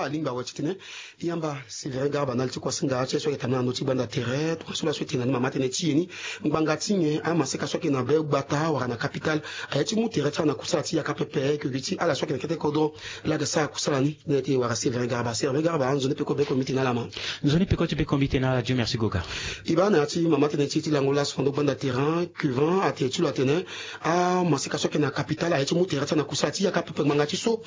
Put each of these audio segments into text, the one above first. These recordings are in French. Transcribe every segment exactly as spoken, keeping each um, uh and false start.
garba alimba watine yamba Séverin garba nalti kwa singa ache so ketana noti banda terre to so la so tena mama tene tieni mbanga tinye ama seka so kena be gbata wa na capital ayati mu terre tana kusati ya kapepe que viti ala so kena kete kodo la de sa kusalani nete wa Séverin garba Séverin garba anzo ne pe ko be komite na lama nzoni pe ko te be komite na la Dieu merci goga ibana ati mama tene titi langola so ndo banda terrain cuvent ati tu la tene a maseka so kena capital ayati mu terre tana kusati ya kapepe mangati so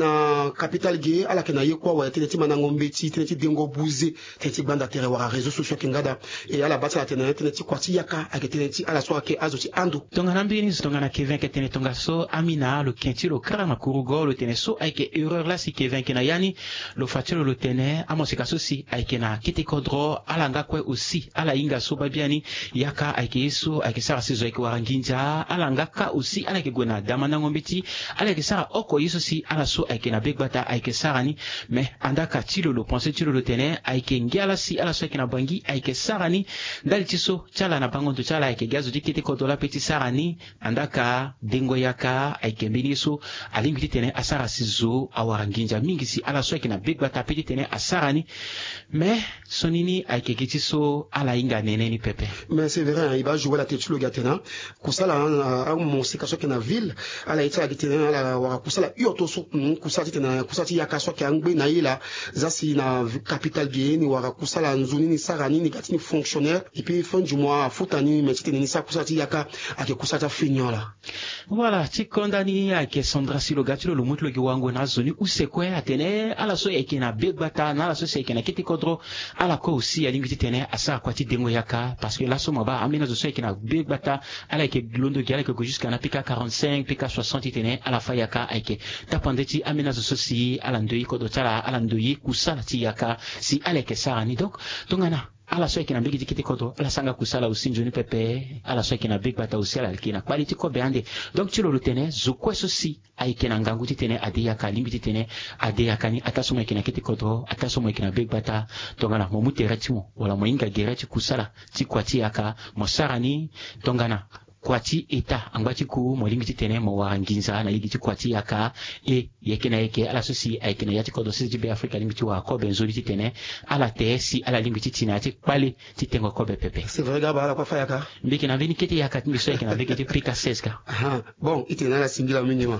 na capital ge ala kena yekwa wa tene ti manango mbeti tene ti dengo buze tene ti banda terre wa réseaux sociaux kengada e ala bata tene tene ti kwati yaka ake tene ti ala so ake azo ti ando tonga na mbini tonga na Kevin ke tene tonga so amina lo kenti lo kara makurugo lo tene so ake erreur la si Kevin ke na yani lo fatelo lo tene amoseka so si ake na kiti kodro ala ngakwe aussi ala inga so babiani yaka ake yeso ake sara sizo ake waranginja ala ngaka aussi ala ke gona damana ngombeti ala ke sara oko yeso si ala so ake na begbata ake sara ni mais andaka tilo lo pense tilo lo tene ake ngiala si ala so ake na bangi ake sara ni ndali tiso chala na bango to chala ake gazo dikete kodola peti sara ni andaka dengo yaka ake mbiniso alingi tene asara sizo awaranginja mingi si ala so ake na begbata peti tene asara ni mais sonini ake gitiso ala inga nene ni pepe mais c'est vrai il va jouer la tête le gatena kusala a mon sika so ake na ville ala ita gitena ala wa kusala yoto so kusati tena kusati yaka so ake angbe na ila zasi na capital geni wa kusala nzuni ni sara ni gatini fonctionnaire et puis fin du mois futani mais tene ni sa kusati yaka ake kusata finyola voilà tikondani ake Sandra Silo gatilo lo mutlo gi wango na zoni usekwe atene ala so eke na begbata na ala so eke na kiti kodro ala ko aussi alingi tene asa kwati dengo yaka parce que la so maba amena zo so eke na begbata ala eke glondo gi ala ke jusqu'à na pika quarante-cinq pika soixante tene ala fa yaka eke tapandeti amena zo so si ala ndoyi kodo tala ala ndoyi kusala ti yaka si ala ke sara ni donc tongana ala so kina bigi tikiti kodo ala sanga kusala usinjo ni pepe ala so kina big bata usala kina quality ko beande donc tilo lutene zukwe so si ay kina ngangu titene adia ka limbi titene adia kani atasomo kina kiti kodo atasomo kina big bata tongana mo muteratimu wala mo inga gerati kusala ti kwati aka mo sarani tongana kwati eta angwati ku molingi titene mo waranginza na yigi kwati yaka e yekena yeke ala sosi aikena yati kodo sisi be Afrika limiti wa ko benzo titene ala tesi ala limiti tina ti pale titengo ko be pepe c'est vrai gaba ala kwa fa yaka mbiki na vini kiti yaka timbi so yekena beki ti pika seska aha bon itena la singila minima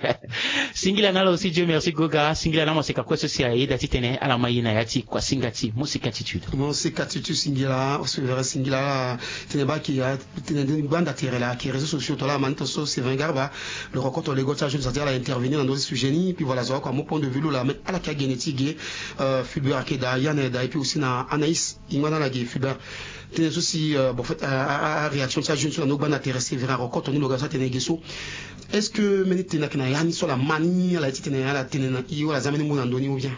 singila nalo aussi Dieu merci goga singila na mo seka kwa sosi aida titene ala mayina yati kwa singati musika attitude musika attitude singila c'est vrai singila tene baki ya tene banda là qui réseaux sociaux là maintenant so Séverin garba le rencontre les gars je dire à intervenir dans nos sujets puis voilà ça quoi mon point de vue là mais à la cas génétique euh Fulbert Akeda Yann et puis aussi na Anaïs Ingwana la Fulbert tenez aussi bon fait à réaction ça jeune sur nos ban intéressé vers rencontre nous le gars ça tenez gesso est-ce que menite na kana yani sur la manie la titene la tenena iyo la zameni mon andoni ou bien.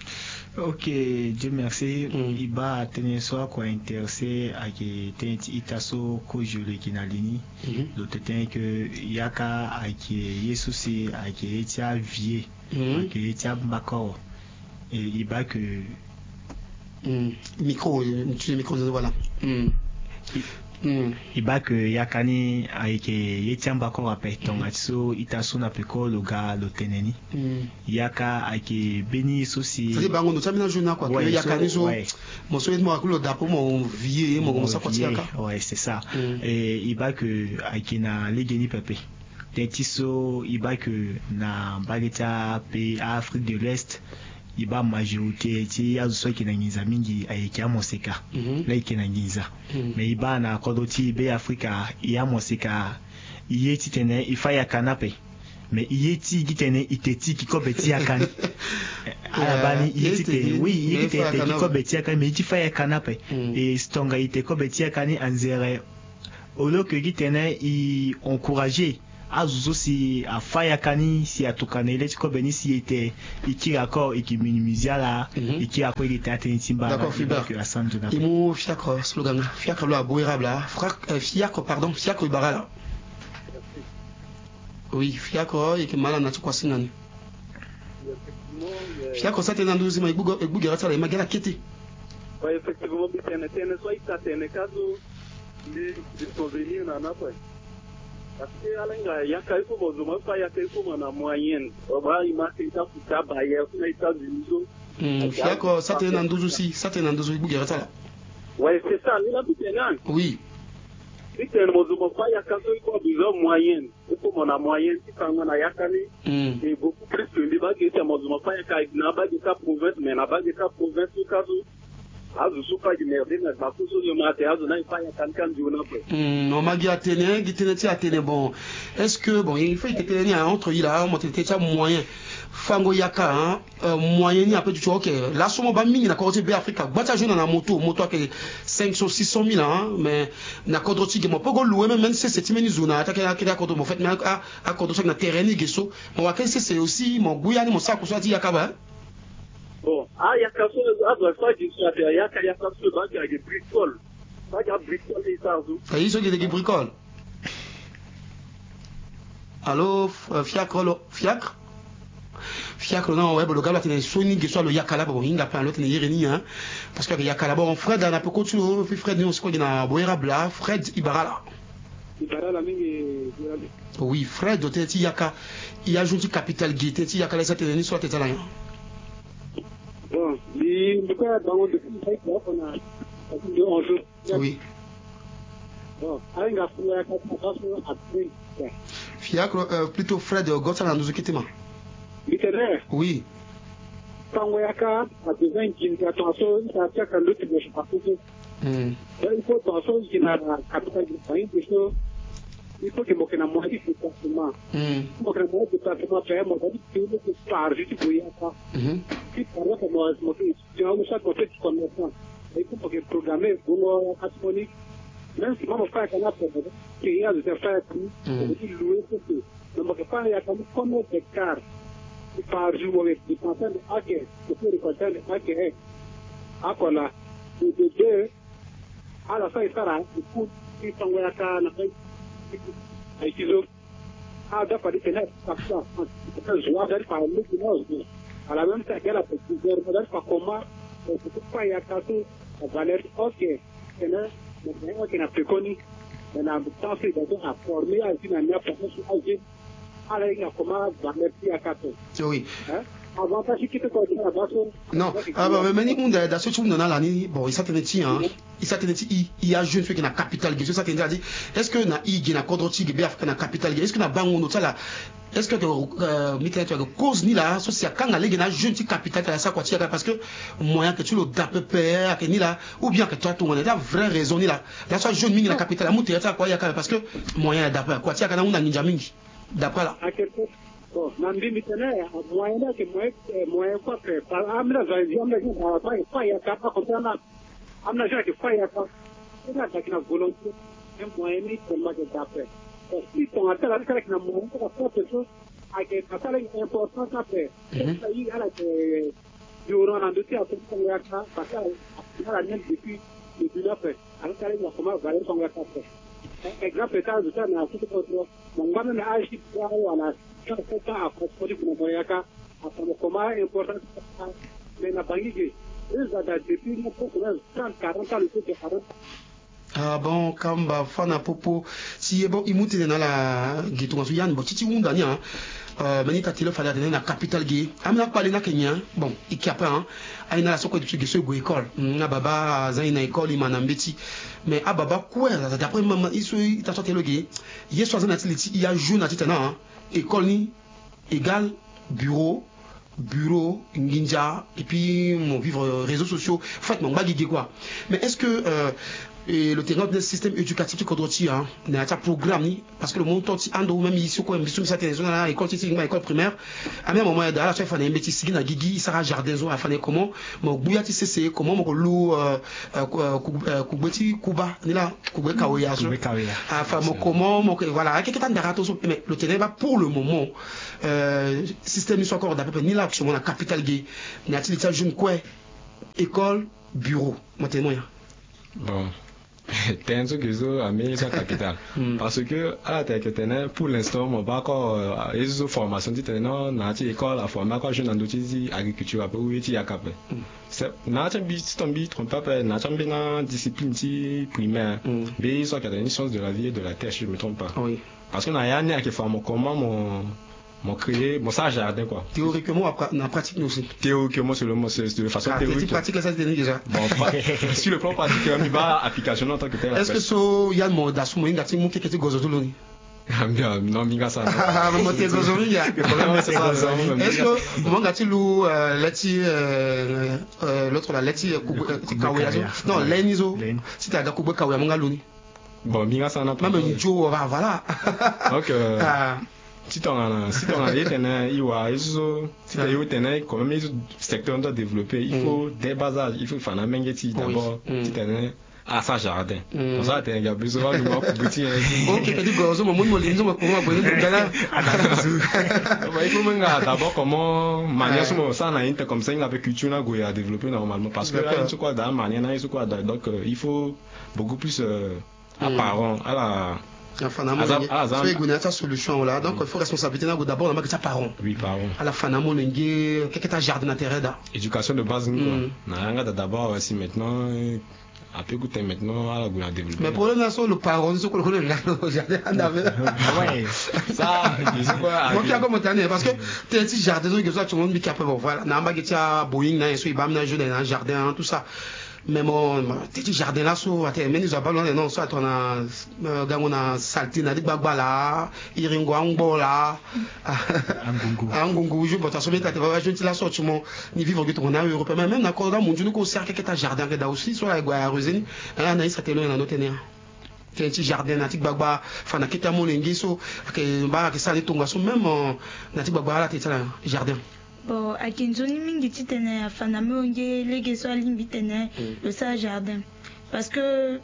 Ok, Dieu merci. Mm. Il va tenir soit quoi intéressé à qui tente itaso ko jule kinalini. L'autre temps que yaka à qui yesusi à qui etia vie, à qui etia bakor. Et il va que mm. micro, tu le micro voilà. Mm. Mm. Iba que yakani aike yetiamba ko apeton atso itaso na peko loga lo teneni mm. Yaka aike beni sosi c'est bango no tamina juna quoi que yakani so mo so mo akulo dapo mo vie mo mo sakoti yaka ouais c'est ça mm. Et iba que aike na legeni pepe tentiso iba que na bageta pe Afrique de l'Est iba majorité ti azuso kinangiza mingi ayeka moseka mm -hmm. Like kinangiza mm -hmm. Mais iba na kodoti be Afrika ya moseka yeti tene ifaya kanape mais yeti gitene iteti kikobeti yakani alabani yeti te oui yeti te kikobeti yakani mais ifaya kanape et stonga ite kobeti yakani anzere olo que gitene i encourager azuzo si afaya kani si atukana ile tiko beni si était iki accord iki minimizia la iki akwa ile tata ntimba d'accord Fulbert imu fiacre slogan fiacre lo aboirable frère fiacre pardon fiacre barala oui fiacre et que mala na tukwa singani fiacre ça tena nduzi ma ibugo ibugo ratala imagala kiti ouais effectivement bitene tene soit itatene kazo li discovery na na quoi parce que alenga yaka iko bozoma pa yaka iko na moyenne oba imate ita futa ba ya kuna États-Unis. Hmm, fiako ça t'es nanduzu aussi, ça t'es nanduzu ibugera ça là. Ouais, c'est ça, il a bitenan. Oui. Biten bozoma pa yaka iko besoin moyenne. Iko na moyenne si kanga na yaka ni. Hmm. Et beaucoup plus que les bagues qui bozoma pa yaka na bague ka province mais na bague ka province kazo. Azu suka gimerde na bakuso yo mate azu na ifa yaka kan jona pe. Hmm, on m'a dit à Téné, Téné à Téné bon. Est-ce que bon, il faut que Téné entre il a monté déjà moyen. Fango yaka hein, euh, moyen ni un peu du tout OK. Là souvent ba mingi na côté B Afrique, bata jeune na moto, moto que cinq cents six cent mille hein, mais na kodro ti mo pogo louer même c'est cette mini zona ta ka ka kodro mo fait mais à à kodro ça na terrain ni gesso. Mo wa que c'est aussi mon gouyani mo sa ko so ti yaka ba. Bon, ah yaka so a doit pas dire ça yaka yaka so ba ga de bricole. Ba ga bricole et ça zo. Ça y est, qui des bricoles. Allô, fiacre, fiacre fiacre non ouais le gars là t'es soni que soit le yakala bon il a pas l'autre n'est rien hein parce que le yakala bon Fred on a peu continué puis Fred nous c'est quoi il a boira bla Fred Ibarala Ibarala mingi oui Fred de t'es yaka il a ajouté capital guité t'es yaka là ça t'es ni soit t'es là bon il du coup dans le fait qu'on a on joue oui bon avec la première après fiacre euh, plutôt Fred Gotsa nous quittema oui. Quand yaka a besoin d'une attention, ça tient qu'à l'autre de chaque côté. Il faut attention qu'il y a la capitale du pays, il faut que mon canard moitié de déplacement. Mon canard moitié de déplacement, c'est un modèle qui est par juste pour yaka. Qui parle comme moi, tu as aussi un peu de connaissance. Il faut que programmer pour la catégorie. Même si mon frère canard peut qu'il y a des affaires qui sont louées, c'est que mon frère yaka connaît des cartes. Par jour avec des personnes à qui c'est des personnes à qui est à quoi là de deux à la fin il sera du coup il s'en va à la fin et qu'ils ont à d'après les fenêtres par ça je vois d'aller par le qui à la même temps qu'elle a fait plusieurs modèles par comment c'est pourquoi il y a cassé la valeur ok c'est là mais qui n'a plus connu mais la temps c'est d'être à former à une manière pour que ce soit alors, il y a comment Valérie à quatre. Oui. Avant, ça, c'est qui te connaît à base. Non, ah bah, mais ni monde dans ce truc dans l'année, bon, il s'attendait hein. Il s'attendait il il y a jeune fait qu'il a capital, il s'attendait dit est-ce que na i na kodroti be afrika na capital, est-ce que na bango no ça est-ce que euh mitena tu as cause ni là, so c'est quand aller na jeune ti capital ça quoi parce que moyen que tu le dape père que ni là ou bien que toi ton on a vraie raison ni là. Là soit jeune mingi na capital, amuti ça quoi ya parce que moyen dape quoi tu as na ninja mingi. D'après là. Bon, Nambi Mitene, moyen que moi, moyen quoi que, par Amna, j'ai amené un pas, pas, il y a pas comme ça, Amna, j'ai pas, il y a pas, c'est là qu'il y a une volonté, un moyen, tellement que d'après. Si ton appel avec un moyen, on va faire quelque chose, avec un appel important, après. Ça y est, à la, durant la dossier, à ce moment-là, parce qu'il y a la même depuis, depuis l'après. Alors, il y a comment valer son après. Exemple, état de ça, n'a tout autre. Mon gamin n'a agi pour la chaque fois à proposer pour le Boyaka, à son comment important, mais n'a pas guidé. Eux, à depuis trente, quarante ans, le coup de quarante. Ah bon, comme bah, fana popo, si est bon, il monte dans la guiton, il y a un petit ou gagnant. Euh, mais quand il fallait donner la capitale gay, amena parler na Kenya, bon, il y a pas, hein, a une la soko de ce go école, na baba, za une école, il m'en embêti, mais à baba, quoi, d'après maman, il se, il t'a sorti le gay, il y a soixante natility, il y a jeune à titre, hein, école ni, égal, bureau, bureau, ninja, et puis mon vivre réseaux sociaux, en fait, mon bagui quoi. Mais est-ce que, euh, et le terrain du système éducatif qu'on doit tirer, hein, n'a pas programme parce que le montant si ando même ici quoi, mais sur cette télévision là, école c'est une école primaire, à même moment là, tu fais un métier si na gigi, ça jardin zo, à faire comment, mon bouya ti c'est comment mon lou euh kubeti kuba, ni là kubé kaoya zo, à faire mon comment, mon voilà, quelques temps d'arrêt mais le terrain va pour le moment, euh, système soit encore d'après ni là, sur la capitale gay, n'a t il ça jeune quoi, école, bureau, mon témoin. Bon. T'es un truc qui est à sa capitale. Parce que, à la tête pour l'instant, on va encore, les autres formations, non, n'a pas école, la formation, quand je n'en doute, agriculture, après, oui, il y a capé. C'est, n'a pas bien, si ton bit, on peut pas, n'a pas bien discipline primaire, mais ils sont qu'il y a une science de la vie et de la terre, je ne me trompe pas. Oui. parce que na yani qui fait comment mon mon créer mon ça jardin quoi. Théoriquement en pratique nous aussi. Théoriquement c'est le c'est de façon ah, théorique. pratique là ça c'est déjà. Bon sur le plan pratique il va application en tant que tel. Est-ce que so il y a mon dasu mo ngati mo keke gozotuloni? Non minga ça. Ah mo te gozotuloni ya. Est-ce que mo ngati lu lati l'autre la lati kawaya non lenizo si tu as kubwe kawaya mo ngaluni. Bon minga ça na même njo voilà. OK. Si tu as si tu as des tenants il va iso si tu as eu tenants quand même il secteur doit développer il faut des bases il faut faire un mengeti d'abord si tenants à sa jardin pour ça tu as besoin de moi pour petit OK tu dis gozo mo mo linzo mo ko mo boni ngala il faut même d'abord comment manière sur ça na inte comme ça il avait culture na goya développer normalement parce que là il quoi dans manière na il quoi donc il faut beaucoup plus apparent à la enfin c'est une solution là donc il faut responsabilité d'abord on a que ça parents oui parents à la fin na molengue qu'est-ce que jardin intérêt là éducation de base quoi na nga d'abord aussi maintenant après que maintenant à la goût développer mais problème là sur le parent c'est que le jardin ouais ça c'est quoi donc il y a comme tane parce que t'es petit jardin donc ça tout le monde bi capable voilà na ba que ça boeing na so ibam na jeu dans jardin tout ça mais mon petit jardin là so ate mais nous avons non so atona gango na salti na digba là iringo angbo là angungu angungu je bota so beta te va je là so tu mon ni vivre que ton na européen même na ko da mon dieu ko cercle que ta jardin que da aussi so la gwa rosine na isa te lo na notenea petit jardin na digba fa na kita mon ngi so que ba que ça ni tonga so même na digba là te jardin. Bon, à Kinzoni mingi titene afana monge lege so alimbi tene le sa jardin parce que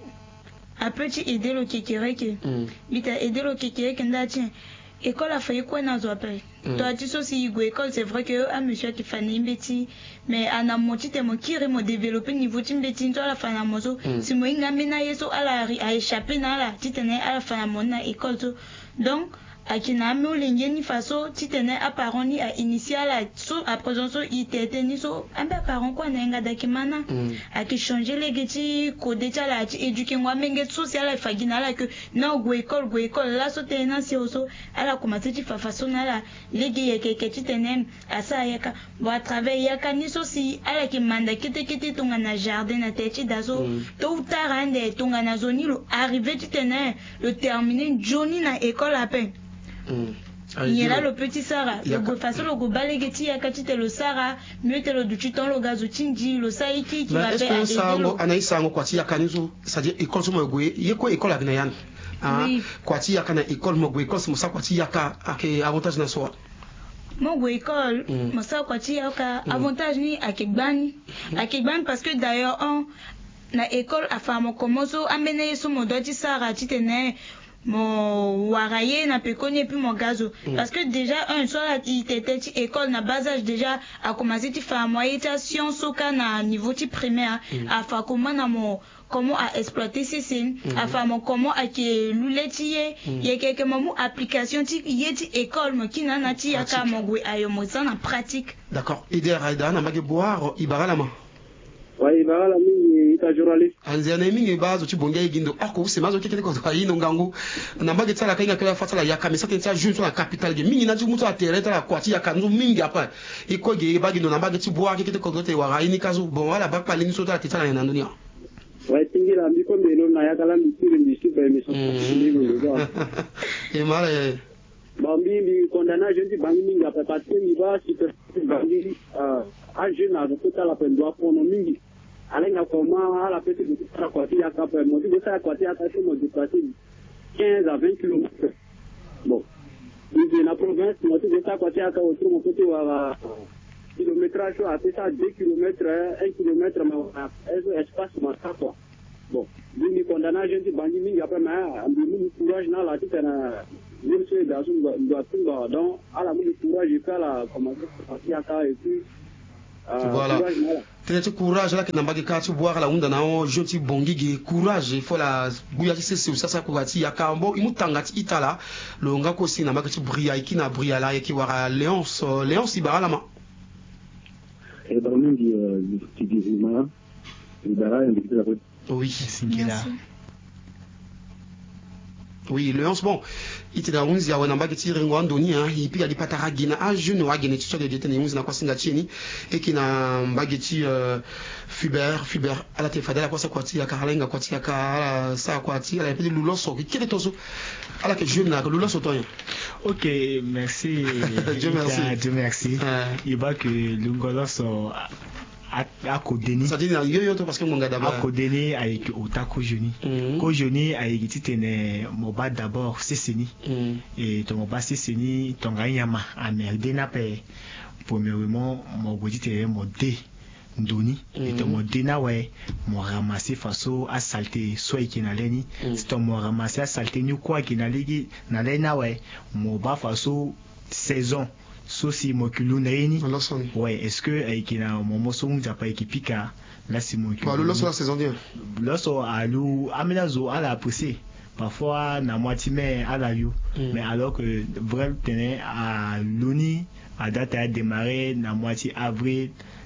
a petit aider le kekere ke bita aider le kekere ke ndati école a fait quoi na zo appel toi tu sais si go école c'est vrai que a monsieur qui fait nimbeti mais ana moti te mo kiri mo développer niveau timbeti toi la fana mozo si mo inga mena yeso ala a échapper na la titene ala fana mona école to donc à qui n'a pas l'ingénie façon si tenait à parents ni à initier la so à présent so il était ni so un peu parents quoi n'enga dakimana à qui changer les geti code ta la éduquer moi menget social la fagina la que non go école go école là so tenant si oso à la commencer tu fa façon la les gars que que tu tenais à ça yaka bon à travers yaka ni so si à la qui manda kete kete tonga na jardin na tete dazo tôt ou tard ande tonga na zoni lo arriver tu tenais le terminer Johnny na école à peine. Mm. Il y a là le petit Sarah, le façon le balegeti ya katite le Sarah, mieux te le duchiton le gazotinji, le saiki qui va faire. Est-ce que ça anaïsa ngo kwati ya kanizo, c'est-à-dire école mo goye, yeko école avec nayan. Ah, kwati ya kana école mo goye, école mo sa kwati ya ka ake avantage na so. Mo goye école, mo sa kwati ya ka avantage ni akebani. Akebani parce que d'ailleurs on na école a fait mon commenzo amener sur mon doti Sarah titene mon waraye na pekonye puis mon gazo parce que déjà un soir il était école na bas âge déjà a commencé à faire moyen ta science au na niveau ti primaire a fa comment na mon comment à exploiter ces signes a fa mon comment à que luletier il y a quelques moments application ti yeti école mo ki na na ti aka mo gwe ayo mo ça na pratique. D'accord, idée raida na mage boire ibara ma ouais ibara mi ita journaliste anzana mingi bazo chibonga igindo ako use mazo kekele ko ayino ngangu na mbage tsala kainga kala fatala ya kamisa tentia junto na capital ge mingi na ji mutu atereta la kwati ya kanzu mingi apa ikoge bagindo na mbage chibwa kekele ko gote wa raini kazu bon wala bakpa lini sota titala na ndunia ouais tingira mbiko melo na ya kala mitire misi ba emission e mala bambi mi condamna gente bangi mingi apa parce que mi va si bangi a jeune na ko la peine doit prendre mingi alenga comment à la petite de la quartier à cap moi dit ça quartier à passer moi déplacer quinze à vingt kilomètres bon il la province moi dit ça quartier à autour mon côté à kilométrage à ça deux kilomètres un kilomètre mais espace moi ça quoi bon lui condamna gente bandi mingi après mais ambi courage na la tête na monsieur dazu doit tout donc à la mingi courage faire la comment quartier à et puis voilà tete courage là que nambaki ka tu boire la unda nao joti bongigi courage il faut la buya ci c'est ça ça ko gati ya kambo imutanga ti itala lo nga ko sina mbaki bria ikina bria la yaki wara léonce léonce ibara la ma et dans le dit tu dis ma ibara et oui singila Oui, le onze, bon, il était dans onze, il y a un embarque qui ringo andoni, hein, et puis il y a des pataragina, ah, je ne vois pas de de détenir onze na kwasinga chini, et qui n'a bageti Fubert, Fubert, à la tefada, la kwasa kwati, à Karenga kwati, à Kara, sa kwati, à la petite Louloso, qui est tozo, à la que je n'ai que Louloso toyen. Ok, merci. Dieu merci. Dieu merci. Il va que Lungoloso a kodeni ça dit na yo to parce que mon gars d'abord a kodeni avec otako joni ko joni avec titene moba d'abord seseni et ton moba seseni ton ganyama amerde na pe premièrement mon godite mo de ndoni et ton mo de na ouais mo ramasser faso a salté soit qui na leni c'est ton mo ramasser a salté ni quoi qui na legi na lena ouais mo ba faso saison sosi mokulu na yeni ouais est-ce que avec na momo so nja pa ekipika la si mokulu bah le loso la saison bien loso alu amenazo ala apprécier parfois na moitié mais à la you mais alors que vrai tenait à l'uni à date à démarrer na moitié avril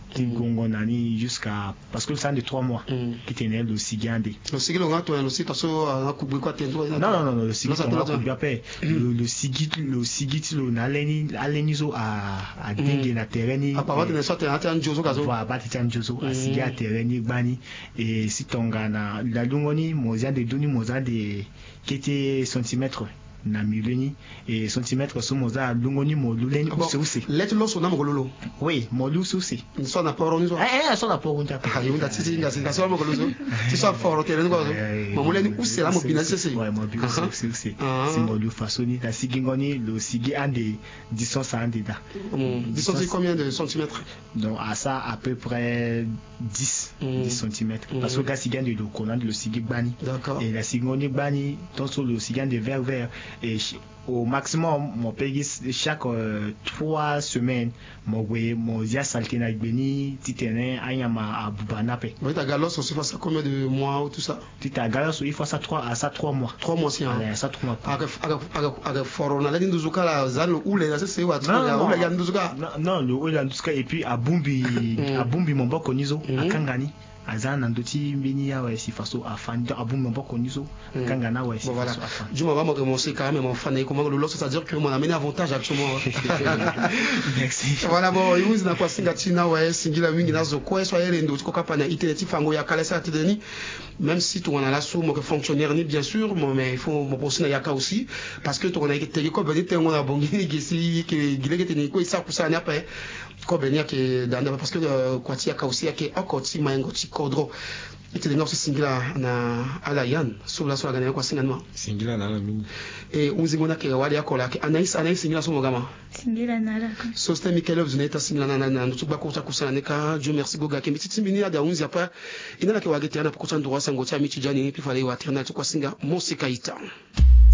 Gongonani jusqu'à parce que le sang de trois mois qui tenait le sigande le sigil on a toi le site so a couper quoi tendo non non non le sigil on a couper après le le sigil le sigil le naleni alenizo a a dingue na terreni à part de sorte à tan jozo gazo va battre tan jozo a sigil à terreni bani et si tongana la lungoni moza de duni moza de qui était centimètres na mileni et centimètres so moza lungoni mo luleni c'est aussi let loso na mogololo oui mo lusu si so na poro ni so eh so na poro nta ah yunda titi nga singa so mogolozo ti so foro tele ngo mo muleni usi la mo bina sese ouais mo bi usi usi si mo lu fasoni la sigingoni le sigi ande distance ande da distance combien de centimètres donc à ça à peu près dix centimètres parce que ga sigan de le konan le sigi bani d'accord et la sigingoni bani donc sur le sigan de vert vert et au maximum mon pays chaque euh, trois semaines mon oui mon dia salté na beni titene ayama à bubanape oui ta galos aussi face à combien de mois ou tout ça tita galos il faut ça trois à ça trois mois trois mois si hein ça trois mois aga aga aga forona la nduzuka la zalo ule na c'est wa tanga ule ya nduzuka non le ule nduzuka et puis à bumbi à bumbi mon boko nizo akangani azana ndoti mbini ya wa si faso afandi abumba mboko nizo kanga na wa si faso afandi juma va me commencer quand même mon fan et comment le loso c'est-à-dire que mon amène avantage actuellement merci voilà bon yuzi na kwa singa tina wa singila wingi nazo kwa so yele ndo ko kapa na internet fango ya kala sa tedeni même si tu on a la sous mon fonctionnaire ni bien sûr mais il faut mon poste na yaka aussi parce que tu on a été ko beni tengo na bongi gisi ke gilege teni ko isa kusa na pa ko beni ke danda parce que kwa tia ka aussi ke akoti mayengo kodro ite denga se singila na ala yan so la so la kwa singana singila na la mingi e unzingo na ke wali akola ke anais anais singila so mogama singila na la so ste Michael Obzuneta singila na na ntuba ko kusana ne ka Dieu merci goga ke mititi mini ya da unzi apa ina la ke wagete ana pokosa ndoro sango cha michi jani ni pifale wa tena kwa singa mosikaita.